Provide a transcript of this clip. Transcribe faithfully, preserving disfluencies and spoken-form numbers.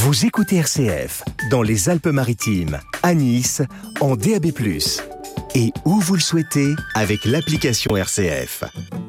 Vous écoutez R C F dans les Alpes-Maritimes, à Nice, en D A B plus, et où vous le souhaitez avec l'application R C F.